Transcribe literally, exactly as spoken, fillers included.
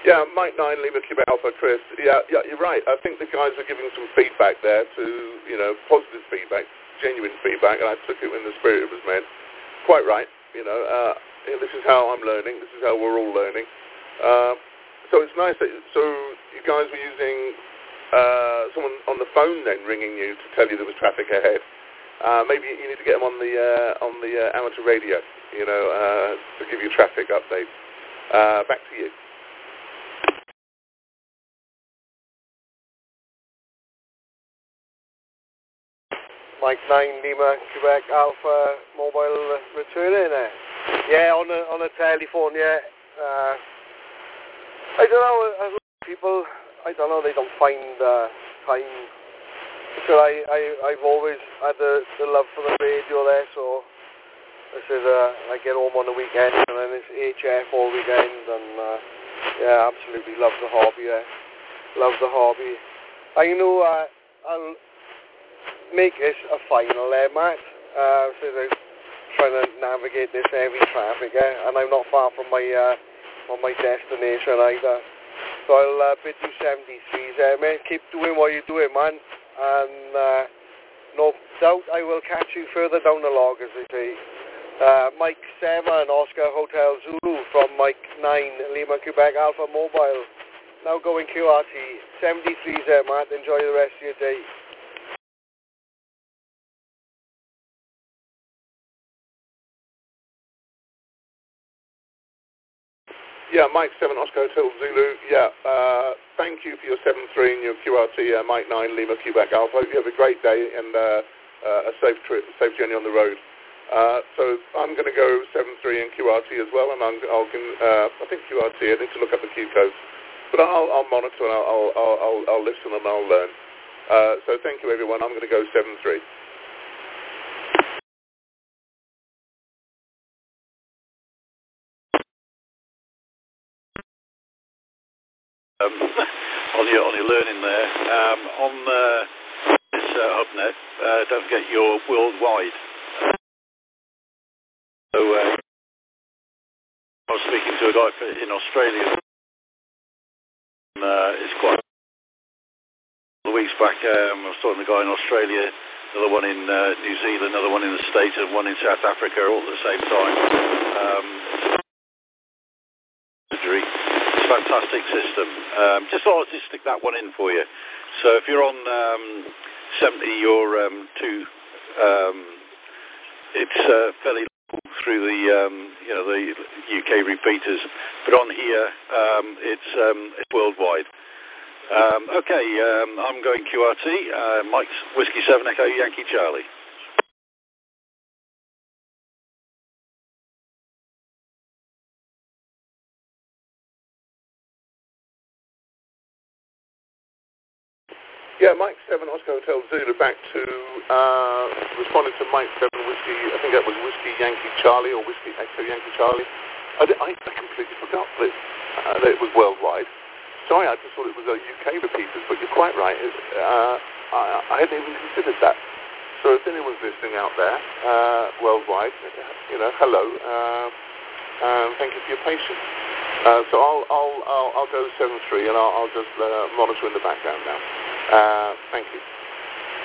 Yeah, Mike nine, Lima Quebec Alpha, Chris. Yeah, yeah, you're right. I think the guys are giving some feedback there to, you know, positive feedback, genuine feedback, and I took it in the spirit it was meant. Quite right, you know. Uh, you know, this is how I'm learning. This is how we're all learning. Uh, so it's nice that, so you guys were using uh, someone on the phone then ringing you to tell you there was traffic ahead. Uh, maybe you need to get them on the uh, on the uh, amateur radio, you know, uh, to give you traffic updates. Uh, back to you. Mike nine, Lima, Quebec Alpha, mobile returning there. Yeah, on the on the telephone, yeah. Uh, I don't know, a lot of people, I don't know, they don't find uh, time. So I, I, I've always had the, the love for the radio there, so I said uh, I get home on the weekend and then it's H F all weekend, and uh, yeah, absolutely love the hobby there. Love the hobby. I know uh, I'll make this a final there, Matt. Uh, so I'm trying to navigate this heavy traffic, eh? And I'm not far from my uh, from my destination either. So I'll uh, bid you seventy-threes there, mate. Keep doing what you're doing, man. And uh, no doubt I will catch you further down the log, as they say. Uh, Mike seven, Oscar Hotel Zulu from Mike nine, Lima Quebec Alpha Mobile. Now going Q R T. seventy-threes there, Matt. Enjoy the rest of your day. Yeah, Mike seven, Oscar Hotel Zulu. Yeah, uh, thank you for your seven three and your Q R T, uh, Mike nine, Lima Quebec Alpha. Hope you have a great day and uh, uh, a safe trip, safe journey on the road. Uh, so I'm going to go seven three and Q R T as well, and I'm, I'll, uh, I think Q R T, I need to look up the Q codes. But I'll, I'll monitor and I'll, I'll, I'll, I'll, I'll listen and I'll learn. Uh, so thank you, everyone. I'm going to go seven three. Um, on your on your learning there, um, on uh, this uh, HubNet, uh, don't forget you're worldwide. So uh, I was speaking to a guy in Australia. And, uh, it's quite a couple of weeks back. Um, I was talking to a guy in Australia, another one in uh, New Zealand, another one in the States, and one in South Africa, all at the same time. Um, Fantastic system. Um, just thought I'd just stick that one in for you. So if you're on um, seventy, you're um, two. Um, it's uh, fairly low through the um, you know the U K repeaters, but on here um, it's um, it's worldwide. Um, okay, um, I'm going Q R T. Uh, Mike's Whiskey Seven Echo Yankee Charlie. Yeah, Mike seven, Oscar Hotel Zulu, back to, uh, responding to Mike seven, Whiskey, I think that was Whiskey Yankee Charlie, or Whiskey Echo Yankee Charlie. I, did, I, I completely forgot that, uh, that it was worldwide. Sorry, I just thought it was a U K repeaters, but you're quite right. It, uh, I, I hadn't even considered that. So if anyone's listening out there, uh, worldwide, you know, hello, uh, um, thank you for your patience. Uh, so I'll, I'll, I'll, I'll go seven three, and I'll, I'll just uh, monitor in the background now. Uh, thank you.